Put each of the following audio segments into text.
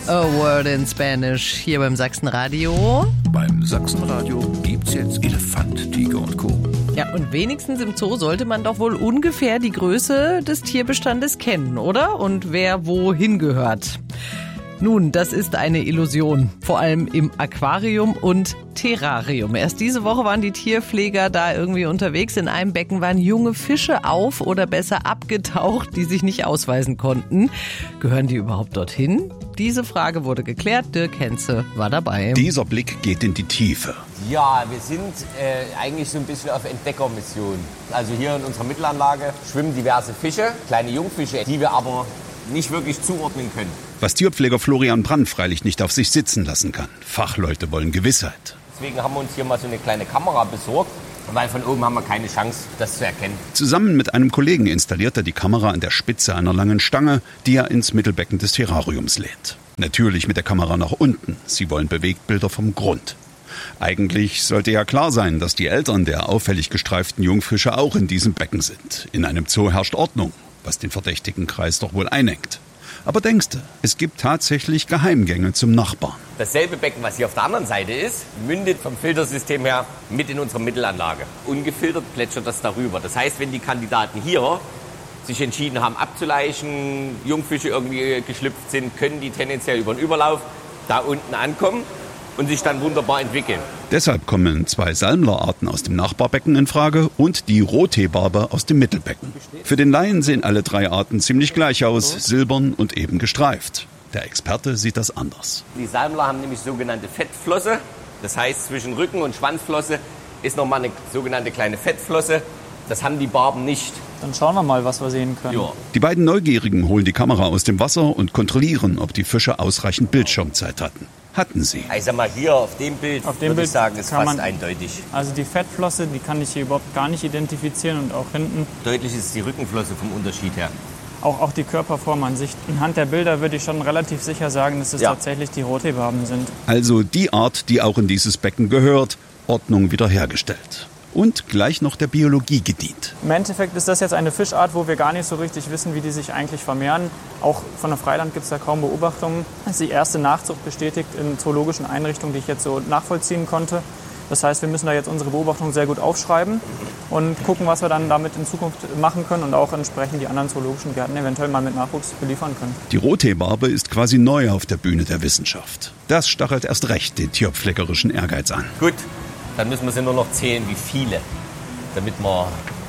A Word in Spanish hier beim Sachsenradio. Beim Sachsenradio gibt's jetzt Elefant, Tiger und Co. Ja, und wenigstens im Zoo sollte man doch wohl ungefähr die Größe des Tierbestandes kennen, oder? Und wer wohin gehört. Nun, das ist eine Illusion, vor allem im Aquarium und Terrarium. Erst diese Woche waren die Tierpfleger da irgendwie unterwegs. In einem Becken waren junge Fische auf oder besser abgetaucht, die sich nicht ausweisen konnten. Gehören die überhaupt dorthin? Diese Frage wurde geklärt. Dirk Henze war dabei. Dieser Blick geht in die Tiefe. Ja, wir sind eigentlich so ein bisschen auf Entdeckermission. Also hier in unserer Mittelanlage schwimmen diverse Fische, kleine Jungfische, die wir aber nicht wirklich zuordnen können. Was Tierpfleger Florian Brandt freilich nicht auf sich sitzen lassen kann. Fachleute wollen Gewissheit. Deswegen haben wir uns hier mal so eine kleine Kamera besorgt, weil von oben haben wir keine Chance, das zu erkennen. Zusammen mit einem Kollegen installiert er die Kamera an der Spitze einer langen Stange, die er ins Mittelbecken des Terrariums lädt. Natürlich mit der Kamera nach unten. Sie wollen Bewegtbilder vom Grund. Eigentlich sollte ja klar sein, dass die Eltern der auffällig gestreiften Jungfische auch in diesem Becken sind. In einem Zoo herrscht Ordnung, was den verdächtigen Kreis doch wohl einengt. Aber denkste, es gibt tatsächlich Geheimgänge zum Nachbarn. Dasselbe Becken, was hier auf der anderen Seite ist, mündet vom Filtersystem her mit in unsere Mittelanlage. Ungefiltert plätschert das darüber. Das heißt, wenn die Kandidaten hier sich entschieden haben abzuleichen, Jungfische irgendwie geschlüpft sind, können die tendenziell über den Überlauf da unten ankommen und sich dann wunderbar entwickeln. Deshalb kommen 2 Salmlerarten aus dem Nachbarbecken in Frage und die Rotteebarbe aus dem Mittelbecken. Für den Laien sehen alle 3 Arten ziemlich gleich aus, silbern und eben gestreift. Der Experte sieht das anders. Die Salmler haben nämlich sogenannte Fettflosse. Das heißt, zwischen Rücken- und Schwanzflosse ist nochmal eine sogenannte kleine Fettflosse. Das haben die Barben nicht. Dann schauen wir mal, was wir sehen können. Ja. Die beiden Neugierigen holen die Kamera aus dem Wasser und kontrollieren, ob die Fische ausreichend Bildschirmzeit hatten. Hatten sie. Ich sag mal, hier auf dem Bild würde ich sagen, ist fast eindeutig. Also die Fettflosse, die kann ich hier überhaupt gar nicht identifizieren und auch hinten. Deutlich ist die Rückenflosse vom Unterschied her. Auch die Körperform an sich. Anhand der Bilder würde ich schon relativ sicher sagen, dass es tatsächlich die Rotteebarben sind. Also die Art, die auch in dieses Becken gehört, Ordnung wiederhergestellt. Und gleich noch der Biologie gedient. Im Endeffekt ist das jetzt eine Fischart, wo wir gar nicht so richtig wissen, wie die sich eigentlich vermehren. Auch von der Freiland gibt es da kaum Beobachtungen. Das ist die erste Nachzucht bestätigt in zoologischen Einrichtungen, die ich jetzt so nachvollziehen konnte. Das heißt, wir müssen da jetzt unsere Beobachtungen sehr gut aufschreiben und gucken, was wir dann damit in Zukunft machen können und auch entsprechend die anderen zoologischen Gärten eventuell mal mit Nachwuchs beliefern können. Die Rotteebarbe ist quasi neu auf der Bühne der Wissenschaft. Das stachelt erst recht den tierpflegerischen Ehrgeiz an. Gut, dann müssen wir sie nur noch zählen, wie viele, damit wir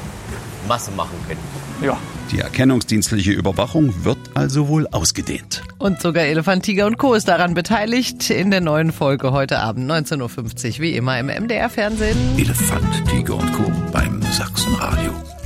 Masse machen können. Ja. Die erkennungsdienstliche Überwachung wird also wohl ausgedehnt. Und sogar Elefant, Tiger und Co. ist daran beteiligt in der neuen Folge heute Abend 19.50 Uhr, wie immer im MDR-Fernsehen. Elefant, Tiger und Co. beim Sachsenradio.